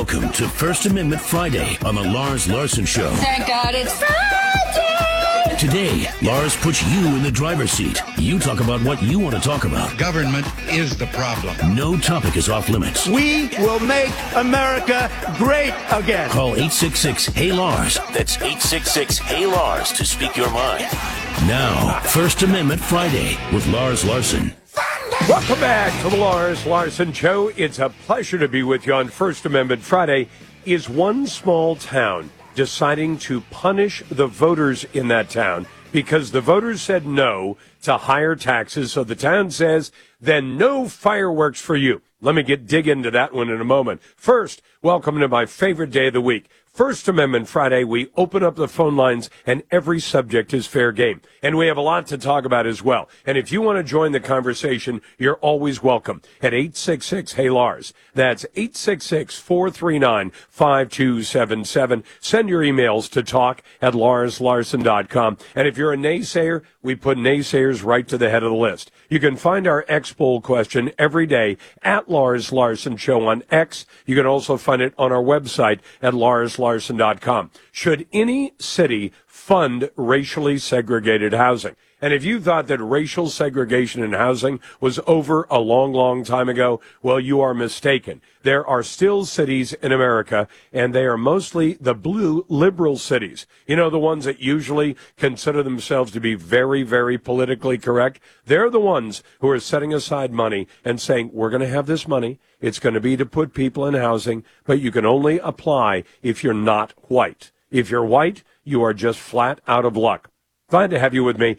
Welcome to First Amendment Friday on the Lars Larson Show. Thank God it's Friday! Today, Lars puts you in the driver's seat. You talk about what you want to talk about. Government is the problem. No topic is off limits. We will make America great again. Call 866-HEY-LARS. That's 866-HEY-LARS to speak your mind. Now, First Amendment Friday with Lars Larson. Welcome back to the Lars Larson Show. It's a pleasure to be with you on First Amendment Friday. Is one small town deciding to punish the voters in that town because the voters said no to higher taxes? So the town says, then no fireworks for you. Let me dig into that one in a moment. First, welcome to my favorite day of the week. First Amendment Friday, we open up the phone lines, and every subject is fair game. And we have a lot to talk about as well. And if you want to join the conversation, you're always welcome at 866-HEY-LARS. That's 866-439-5277. Send your emails to talk@larslarson.com. And if you're a naysayer, we put naysayers right to the head of the list. You can find our X-Poll question every day at Lars Larson Show on X. You can also find it on our website at larslarson.com. Should any city fund racially segregated housing? And if you thought that racial segregation in housing was over a long, long time ago, well, you are mistaken. There are still cities in America, and they are mostly the blue liberal cities. You know, the ones that usually consider themselves to be very, very politically correct. They're the ones who are setting aside money and saying, we're going to have this money. It's going to be to put people in housing, but you can only apply if you're not white. If you're white, you are just flat out of luck. Glad to have you with me.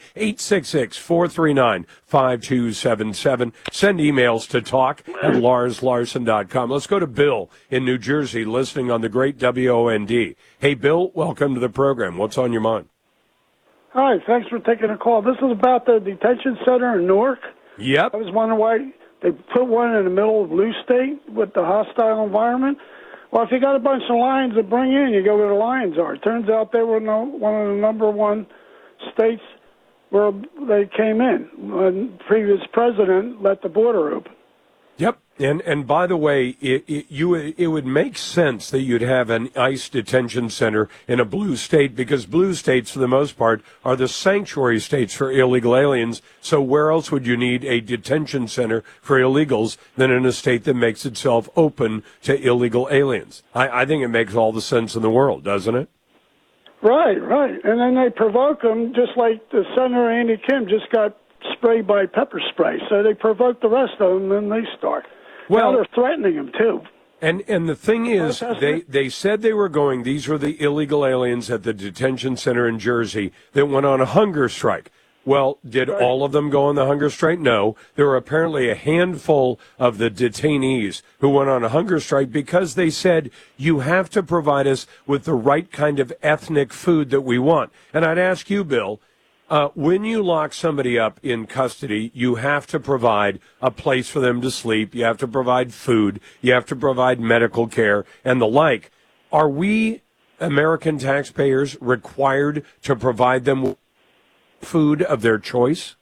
866-439-5277. Send emails to talk@larslarson.com. Let's go to Bill in New Jersey listening on the great WOND. Hey, Bill, welcome to the program. What's on your mind? Hi, thanks for taking a call. This is about the detention center in Newark. Yep. I was wondering why they put one in the middle of Blue State with the hostile environment. Well, if you got a bunch of lions to bring in, you go where the lions are. It turns out they were one of the number one states where they came in when the previous president let the border open. Yep. And by the way, it would make sense that you'd have an ICE detention center in a blue state because blue states, for the most part, are the sanctuary states for illegal aliens. So where else would you need a detention center for illegals than in a state that makes itself open to illegal aliens? I think it makes all the sense in the world, doesn't it? Right. And then they provoke them, just like the Senator Andy Kim just got sprayed by pepper spray. So they provoke the rest of them, and then they start. Well, now they're threatening him, too. And the thing is, they said they were going, these were the illegal aliens at the detention center in Jersey that went on a hunger strike. Well, did all of them go on the hunger strike? No. There were apparently a handful of the detainees who went on a hunger strike because they said, you have to provide us with the right kind of ethnic food that we want. And I'd ask you, Bill, when you lock somebody up in custody, you have to provide a place for them to sleep. You have to provide food. You have to provide medical care and the like. Are we, American taxpayers, required to provide them with food of their choice?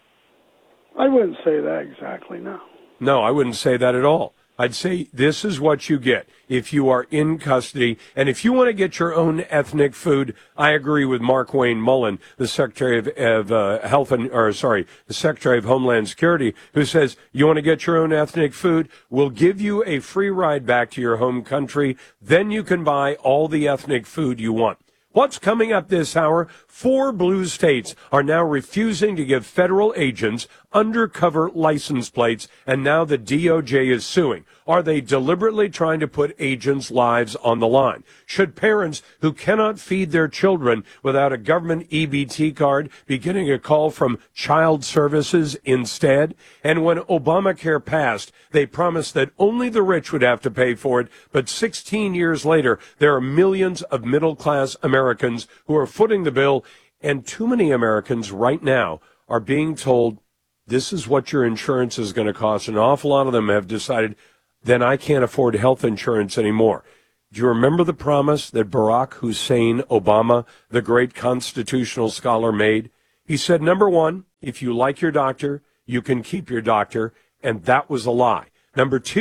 I wouldn't say that exactly, no. No, I wouldn't say that at all. I'd say this is what you get if you are in custody. And if you want to get your own ethnic food, I agree with Mark Wayne Mullen, the Secretary of the Secretary of Homeland Security, who says, you want to get your own ethnic food? We'll give you a free ride back to your home country. Then you can buy all the ethnic food you want. What's coming up this hour? 4 blue states are now refusing to give federal agents undercover license plates, and now the DOJ is suing. Are they deliberately trying to put agents' lives on the line? Should parents who cannot feed their children without a government EBT card be getting a call from Child Services instead? And when Obamacare passed, they promised that only the rich would have to pay for it, but 16 years later, there are millions of middle-class Americans who are footing the bill, and too many Americans right now are being told, this is what your insurance is going to cost. An awful lot of them have decided, then I can't afford health insurance anymore. Do you remember the promise that Barack Hussein Obama, the great constitutional scholar, made? He said, number one, if you like your doctor, you can keep your doctor, and that was a lie. Number two,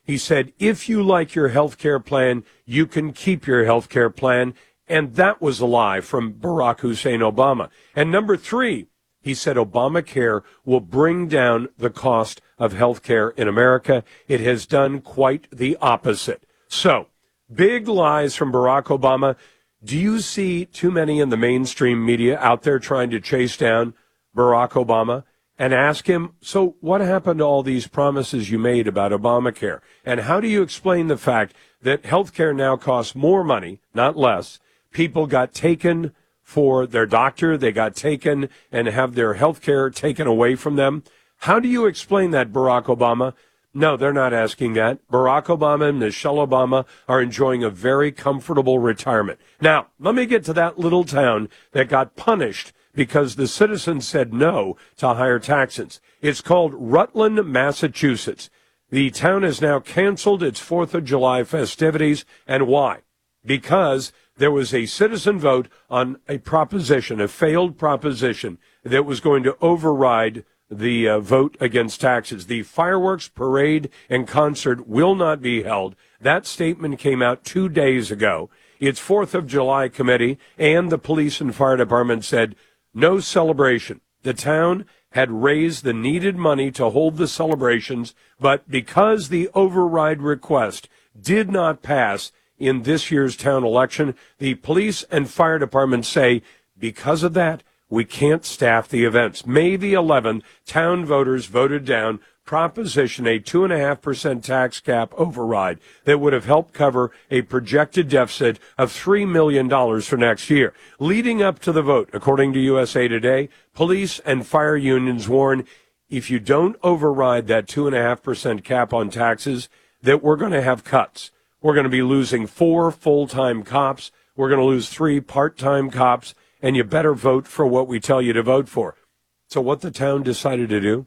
He said, if you like your health care plan, you can keep your health care plan. And that was a lie from Barack Hussein Obama. And number 3, he said Obamacare will bring down the cost of health care in America. It has done quite the opposite. So, big lies from Barack Obama. Do you see too many in the mainstream media out there trying to chase down Barack Obama and ask him, so what happened to all these promises you made about Obamacare? And how do you explain the fact that health care now costs more money, not less? People got taken for their doctor. They got taken and have their health care taken away from them. How do you explain that, Barack Obama? No, they're not asking that. Barack Obama and Michelle Obama are enjoying a very comfortable retirement. Now, let me get to that little town that got punished because the citizens said no to higher taxes. It's called Rutland, Massachusetts. The town has now canceled its 4th of July festivities. And why? Because there was a citizen vote on a proposition, a failed proposition, that was going to override the vote against taxes. The fireworks, parade, and concert will not be held. That statement came out 2 days ago. Its 4th of July committee and the police and fire department said no celebration. The town had raised the needed money to hold the celebrations, but because the override request did not pass in this year's town election, the police and fire department say because of that, we can't staff the events. May the 11th, town voters voted down Proposition, a 2.5% tax cap override that would have helped cover a projected deficit of $3 million for next year. Leading up to the vote, according to USA Today, police and fire unions warn if you don't override that 2.5% cap on taxes, that we're going to have cuts. We're going to be losing 4 full-time cops. We're going to lose 3 part-time cops, and you better vote for what we tell you to vote for. So what the town decided to do?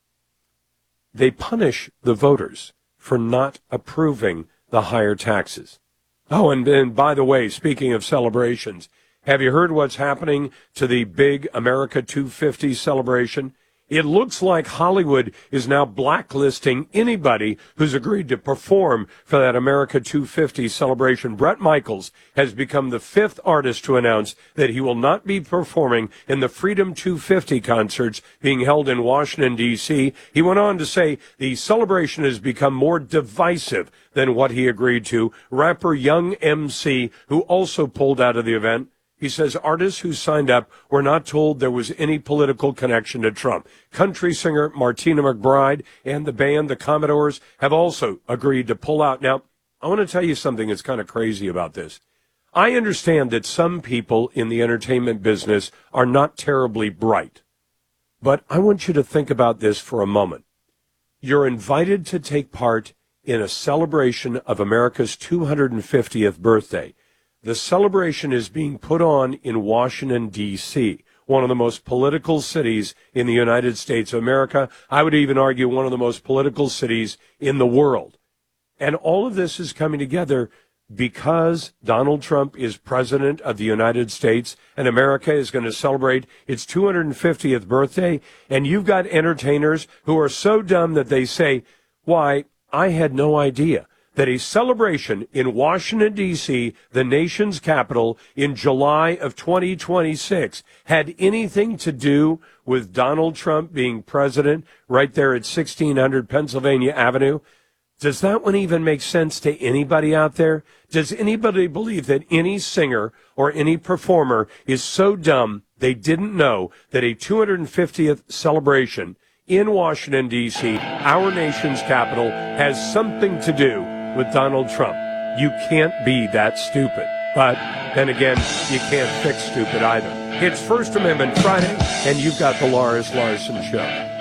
They punish the voters for not approving the higher taxes. Oh, and by the way, speaking of celebrations, have you heard what's happening to the big America 250 celebration? It looks like Hollywood is now blacklisting anybody who's agreed to perform for that America 250 celebration. Bret Michaels has become the 5th artist to announce that he will not be performing in the Freedom 250 concerts being held in Washington, D.C. He went on to say the celebration has become more divisive than what he agreed to. Rapper Young MC, who also pulled out of the event, he says artists who signed up were not told there was any political connection to Trump. Country singer Martina McBride and the band The Commodores have also agreed to pull out. Now, I want to tell you something that's kind of crazy about this. I understand that some people in the entertainment business are not terribly bright, but I want you to think about this for a moment. You're invited to take part in a celebration of America's 250th birthday. The celebration is being put on in Washington, D.C., one of the most political cities in the United States of America. I would even argue one of the most political cities in the world. And all of this is coming together because Donald Trump is president of the United States and America is going to celebrate its 250th birthday. And you've got entertainers who are so dumb that they say, why, I had no idea that a celebration in Washington, D.C., the nation's capital, in July of 2026, had anything to do with Donald Trump being president right there at 1600 Pennsylvania Avenue. Does that one even make sense to anybody out there? Does anybody believe that any singer or any performer is so dumb they didn't know that a 250th celebration in Washington, D.C., our nation's capital, has something to do with Donald Trump? You can't be that stupid. But then again, you can't fix stupid either. It's First Amendment Friday, and you've got the Lars Larson Show.